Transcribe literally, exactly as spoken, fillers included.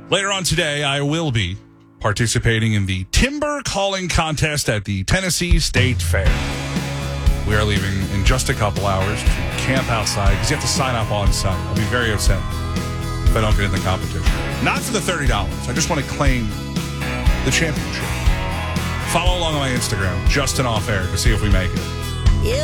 Later on today, I will be participating in the timber calling contest at the Tennessee State Fair. We are leaving in just a couple hours to camp outside because you have to sign up on site. I'll be very upset if I don't get in the competition. Not for the thirty dollars. I just want to claim the championship. Follow along on my Instagram, Justin Off Air, to see if we make it.